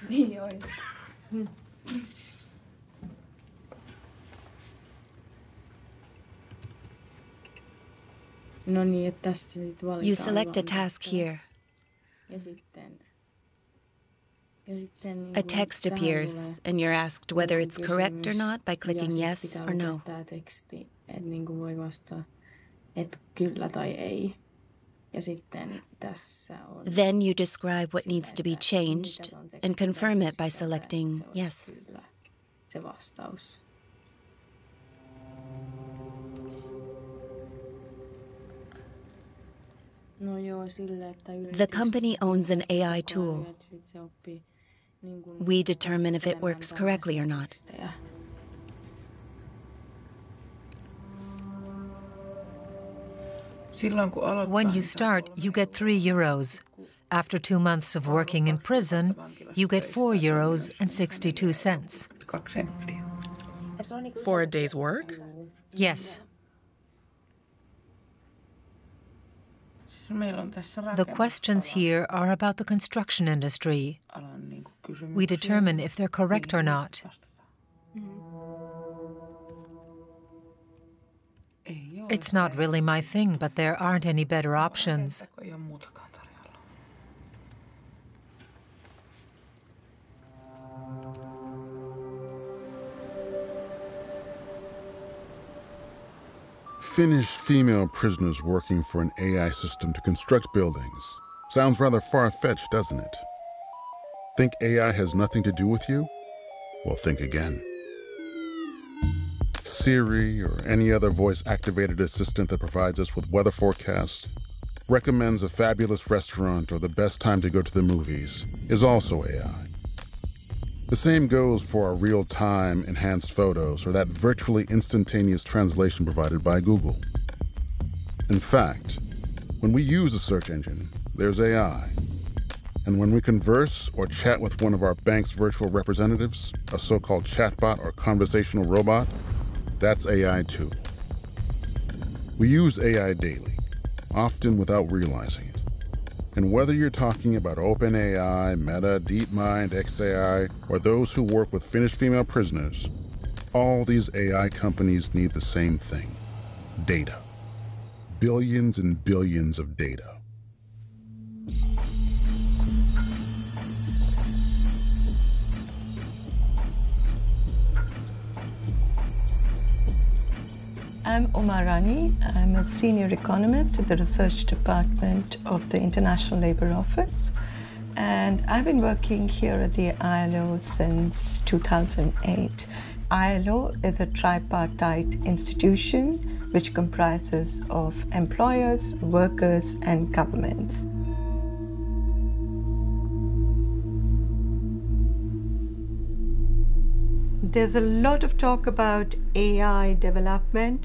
Niin olisi. No niin, että tästä sitten valitaan. You select a task here. Ja sitten A text appears, and you're asked whether it's correct or not by clicking yes or no. Tämä teksti, että niin kuin voi vastata, että kyllä tai ei. Ja sitten tässä on. Then you describe what needs to be changed and confirm it by selecting yes. Kyllä, se vastaus. No joo, sille, että The company owns an AI tool. We determine if it works correctly or not. When you start, you get €3. After 2 months of working in prison, you get €4.62. For a day's work? Yes. The questions here are about the construction industry. We determine if they're correct or not. It's not really my thing, but there aren't any better options. Finnish female prisoners working for an AI system to construct buildings. Sounds rather far-fetched, doesn't it? Think AI has nothing to do with you? Well, think again. Siri or any other voice-activated assistant that provides us with weather forecasts, recommends a fabulous restaurant or the best time to go to the movies, is also AI. The same goes for our real-time enhanced photos or that virtually instantaneous translation provided by Google. In fact, when we use a search engine, there's AI. And when we converse or chat with one of our bank's virtual representatives, a so-called chatbot or conversational robot, that's AI too. We use AI daily, often without realizing it. And whether you're talking about OpenAI, Meta, DeepMind, xAI, or those who work with Finnish female prisoners, all these AI companies need the same thing: data. Billions and billions of data. I'm Uma Rani. I'm a senior economist at the research department of the International Labour Office. And I've been working here at the ILO since 2008. ILO is a tripartite institution which comprises of employers, workers, and governments. There's a lot of talk about AI development